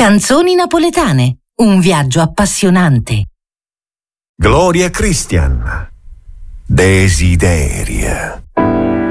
Canzoni napoletane, un viaggio appassionante. Gloria Christian, Desideria.